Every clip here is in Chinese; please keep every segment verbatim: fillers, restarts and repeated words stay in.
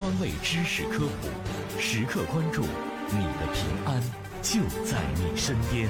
方位知识科普，时刻关注你的平安就在你身边。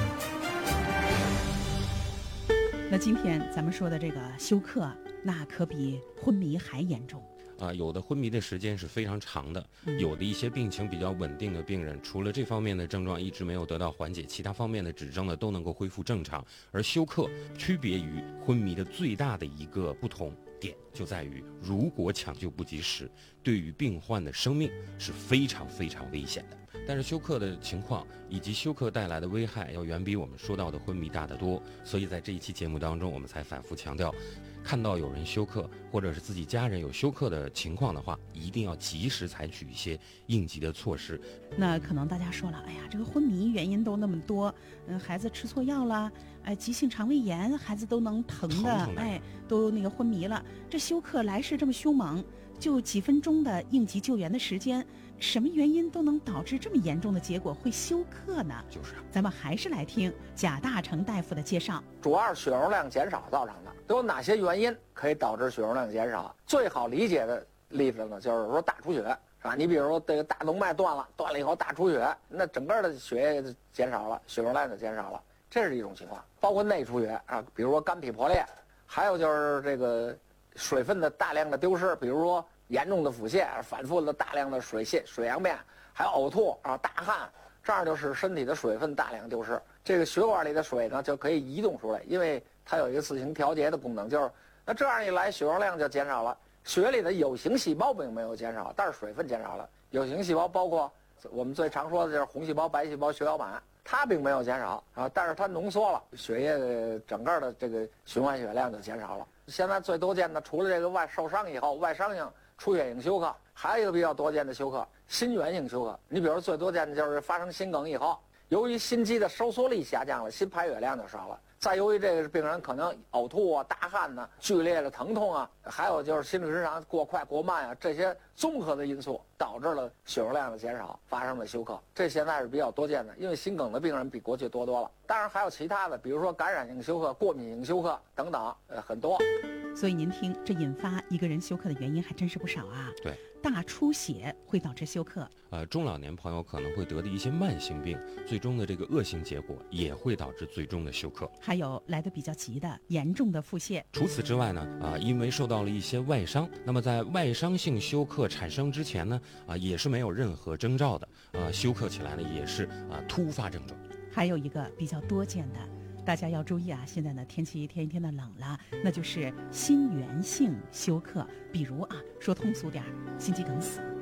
那今天咱们说的这个休克，那可比昏迷还严重。 啊，有的昏迷的时间是非常长的，有的一些病情比较稳定的病人，除了这方面的症状一直没有得到缓解，其他方面的指征呢都能够恢复正常。而休克区别于昏迷的最大的一个不同点就在于，如果抢救不及时，对于病患的生命是非常非常危险的。但是休克的情况以及休克带来的危害要远比我们说到的昏迷大得多，所以在这一期节目当中，我们才反复强调，看到有人休克或者是自己家人有休克的情况的话，一定要及时采取一些应急的措施。 那可能大家说了，哎呀，这个昏迷原因都那么多，嗯，孩子吃错药了，哎，急性肠胃炎，孩子都能疼的， 疼疼的哎，都那个昏迷了。这休克来势这么凶猛，就几分钟的应急救援的时间，什么原因都能导致这么严重的结果会休克呢？ 就是啊， 咱们还是来听贾大成大夫的介绍。 主要是血容量减少造成的，都有哪些原因可以导致血容量减少？最好理解的例子呢，就是说大出血，是吧？你比如说这个大动脉断了，断了以后大出血，那整个的血液减少了，血容量就减少了，这是一种情况。包括内出血啊，比如说肝脾破裂，还有就是这个水分的大量的丢失，比如说严重的腹泻，反复的大量的水泻、水样便，还有呕吐啊、大汗，这样就是身体的水分大量丢失。这个血管里的水呢就可以移动出来，因为它有一个自行调节的功能，就是那这样一来血容量就减少了。血里的有形细胞并没有减少，但是水分减少了。有形细胞包括我们最常说的就是红细胞、白细胞、血小板，它并没有减少啊，但是它浓缩了，血液整个的这个循环血量就减少了。现在最多见的除了这个外受伤以后外伤性出血性休克，还有一个比较多见的休克，心源性休克。你比如最多见的就是发生心梗以后，由于心肌的收缩力下降了，心排血量就少了。再由于这个病人可能呕吐啊、大汗呐、剧烈的疼痛啊，还有就是心律失常过快过慢啊，这些综合的因素导致了血容量的减少，发生了休克。这现在是比较多见的，因为心梗的病人比过去多多了。当然还有其他的，比如说感染性休克、过敏性休克等等，呃，很多。 所以您听，这引发一个人休克的原因还真是不少啊。 对， 大出血会导致休克， 呃，中老年朋友可能会得的一些慢性病，最终的这个恶性结果也会导致最终的休克。 还有来得比较急的严重的腹泻。 除此之外呢，啊、因为受到了一些外伤，那么在外伤性休克产生之前呢，啊、也是没有任何征兆的，啊、休克起来呢也是啊、突发症状。 还有一个比较多见的，大家要注意啊，现在呢天气一天一天的冷了，那就是心源性休克，比如啊，说通俗点儿，心肌梗死。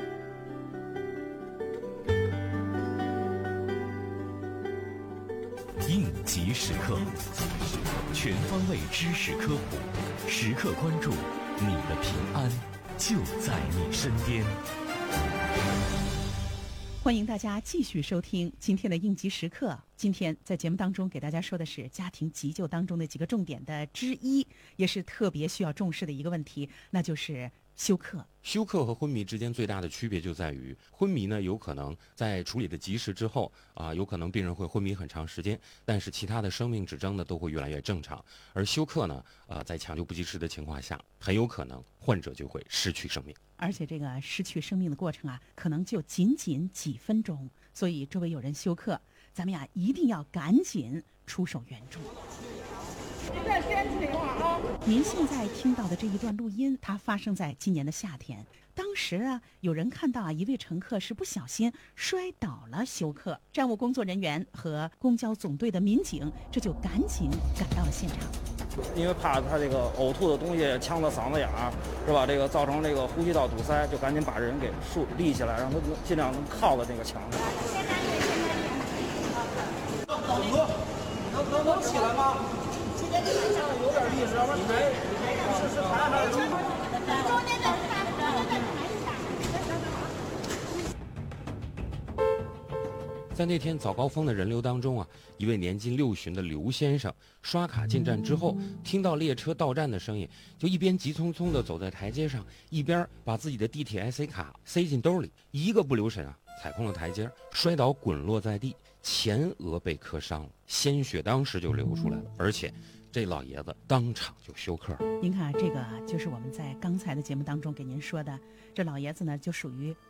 应急时刻，全方位知识科普，时刻关注你的平安就在你身边。 欢迎大家继续收听今天的应急时刻。今天在节目当中给大家说的是家庭急救当中的几个重点的之一，也是特别需要重视的一个问题，那就是休克。 休克和昏迷之间最大的区别就在于，昏迷呢有可能在处理的及时之后啊、有可能病人会昏迷很长时间，但是其他的生命指征呢都会越来越正常。而休克呢，啊、在抢救不及时的情况下，很有可能患者就会失去生命。 而且这个失去生命的过程啊，可能就仅仅几分钟，所以周围有人休克，咱们呀一定要赶紧出手援助。 您再坚持一会儿啊！ 您现在听到的这一段录音，它发生在今年的夏天。当时啊，有人看到啊，一位乘客是不小心摔倒了休克，站务工作人员和公交总队的民警这就赶紧赶到了现场。 因为怕他这个呕吐的东西呛到嗓子眼儿，是吧？这个造成这个呼吸道堵塞，就赶紧把人给竖立起来，让他能尽量能靠在这个墙上。 大哥，能能能起来吗？有点意思，要不然抬，试试抬还是中间的抬，中间的抬一下。 在那天早高峰的人流当中啊，一位年近六旬的刘先生刷卡进站之后，听到列车到站的声音，就一边急匆匆地走在台阶上，一边把自己的地铁 S A 卡塞进兜里，一个不留神啊，踩空了台阶，摔倒滚落在地，前额被磕伤了，鲜血当时就流出来了，而且这老爷子当场就休克了。 您看，这个就是我们在刚才的节目当中给您说的，这老爷子呢就属于